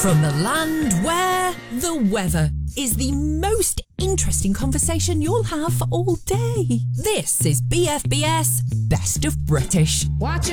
From the land where the weather is the most interesting conversation you'll have all day. This is BFBS Best of British. Watch